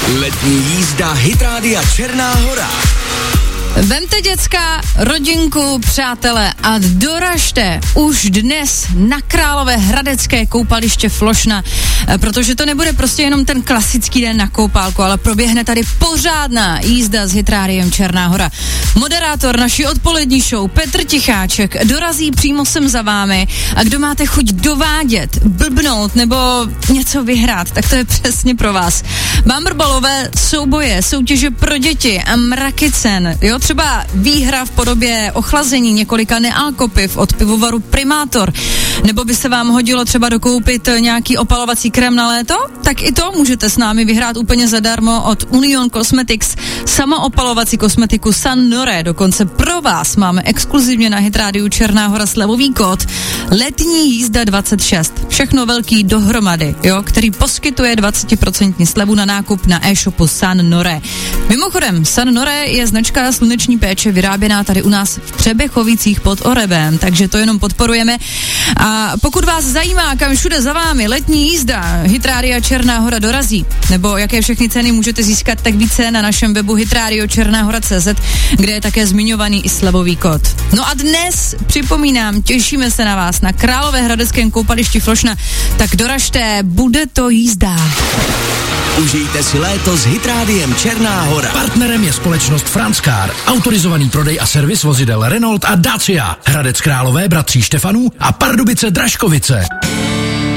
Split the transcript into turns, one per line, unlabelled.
Letní jízda Hit Rádia Černá Hora.
Vemte děcka, rodinku, přátelé a doražte už dnes na Královéhradecké koupaliště Flošna, protože to nebude prostě jenom ten klasický den na koupálku, ale proběhne tady pořádná jízda s Hit Rádiem Černá Hora. Moderátor naší odpolední show Petr Ticháček dorazí přímo sem za vámi a kdo máte chuť dovádět, blbnout nebo něco vyhrát, tak to je přesně pro vás. Bambrbalové souboje, soutěže pro děti a mraky cen, jo, třeba výhra v podobě ochlazení několika nealkopiv od pivovaru Primátor, nebo by se vám hodilo třeba dokoupit nějaký opalovací krém na léto, tak i to můžete s námi vyhrát úplně zadarmo od Union Cosmetics, samoopalovací kosmetiku San Nore, dokonce pro vás máme exkluzivně na Hit Rádiu Černá Hora slevový kód Letní jízda 26, všechno velký dohromady, jo, který poskytuje 20% slevu na nákup na e-shopu San Nore. Mimochodem, San Nore je značka sluneční péče vyráběná tady u nás v Třebechovicích pod Orebem, takže to jenom podporujeme. A pokud vás zajímá, kam všude za vámi letní jízda Hit Rádia Černá Hora dorazí, nebo jaké všechny ceny můžete získat, tak více na našem webu hitradio.černahora.cz, kde je také zmiňovaný i slevový kód. No a dnes, připomínám, těšíme se na vás na Královéhradeckém koupališti Flošna, tak doražte, bude to jízda.
Užijte si léto s Hit Rádiem Černá Hora.
Partnerem je společnost France Car, autorizovaný prodej a servis vozidel Renault a Dacia, Hradec Králové, Bratří Štefanů a Pardubice Dražkovice.